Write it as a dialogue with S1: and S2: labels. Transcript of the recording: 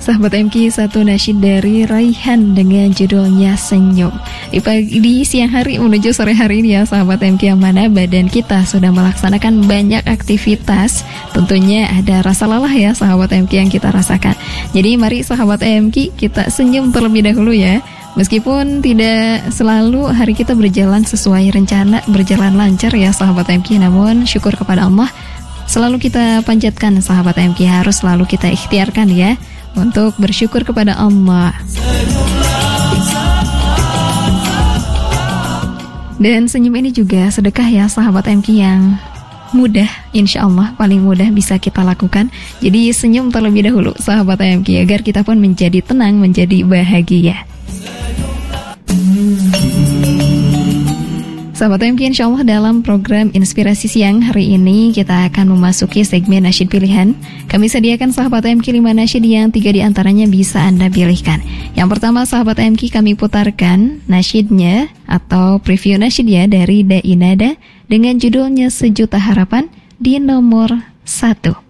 S1: Sahabat MK, satu nasyid dari Raihan dengan judulnya Senyum. Di siang hari menuju sore hari ini ya sahabat MK, yang mana badan kita sudah melaksanakan banyak aktivitas. Tentunya ada rasa lelah ya sahabat MK yang kita rasakan. Jadi mari sahabat MK, kita senyum terlebih dahulu ya. Meskipun tidak selalu hari kita berjalan sesuai rencana, berjalan lancar ya sahabat MK, namun syukur kepada Allah selalu kita panjatkan sahabat MK, harus selalu kita ikhtiarkan ya untuk bersyukur kepada Allah. Dan senyum ini juga sedekah ya sahabat MK, yang mudah, insya Allah paling mudah bisa kita lakukan. Jadi senyum terlebih dahulu sahabat MK, agar kita pun menjadi tenang, menjadi bahagia. Sahabat MK, insya Allah dalam program Inspirasi Siang hari ini kita akan memasuki segmen nasyid pilihan. Kami sediakan sahabat MK 5 nasyid yang 3 diantaranya bisa Anda pilihkan. Yang pertama sahabat MK, kami putarkan nasyidnya atau preview nasyid ya dari Dai Nada dengan judulnya Sejuta Harapan di nomor 1.